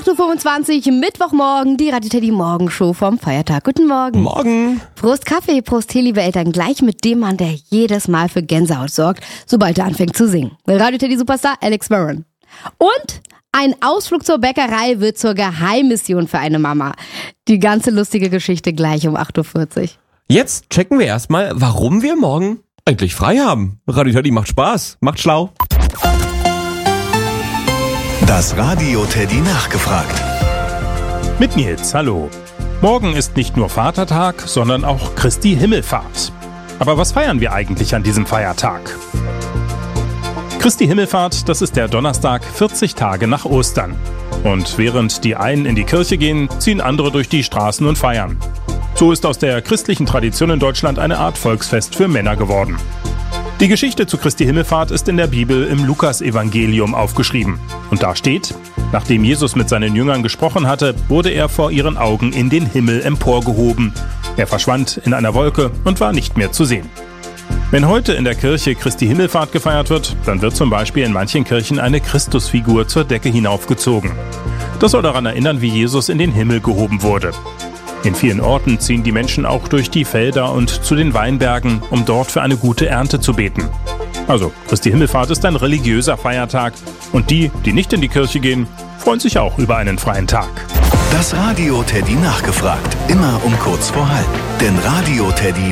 8.25 Uhr, Mittwochmorgen, die Radio Teddy Morgenshow vom Feiertag. Guten Morgen. Morgen. Prost Kaffee, Prost Tee, liebe Eltern, gleich mit dem Mann, der jedes Mal für Gänsehaut sorgt, sobald er anfängt zu singen. Radio Teddy Superstar Alex Warren. Und ein Ausflug zur Bäckerei wird zur Geheimmission für eine Mama. Die ganze lustige Geschichte gleich um 8.40 Uhr. Jetzt checken wir erstmal, warum wir morgen eigentlich frei haben. Radio Teddy macht Spaß, macht schlau. Das Radio Teddy nachgefragt. Mit Nils, hallo. Morgen ist nicht nur Vatertag, sondern auch Christi Himmelfahrt. Aber was feiern wir eigentlich an diesem Feiertag? Christi Himmelfahrt, das ist der Donnerstag 40 Tage nach Ostern. Und während die einen in die Kirche gehen, ziehen andere durch die Straßen und feiern. So ist aus der christlichen Tradition in Deutschland eine Art Volksfest für Männer geworden. Die Geschichte zu Christi Himmelfahrt ist in der Bibel im Lukas-Evangelium aufgeschrieben. Und da steht: Nachdem Jesus mit seinen Jüngern gesprochen hatte, wurde er vor ihren Augen in den Himmel emporgehoben. Er verschwand in einer Wolke und war nicht mehr zu sehen. Wenn heute in der Kirche Christi Himmelfahrt gefeiert wird, dann wird zum Beispiel in manchen Kirchen eine Christusfigur zur Decke hinaufgezogen. Das soll daran erinnern, wie Jesus in den Himmel gehoben wurde. In vielen Orten ziehen die Menschen auch durch die Felder und zu den Weinbergen, um dort für eine gute Ernte zu beten. Also, Christi Himmelfahrt ist ein religiöser Feiertag und die nicht in die Kirche gehen, freuen sich auch über einen freien Tag. Das Radio Teddy nachgefragt. Immer um kurz vor halb. Denn Radio Teddy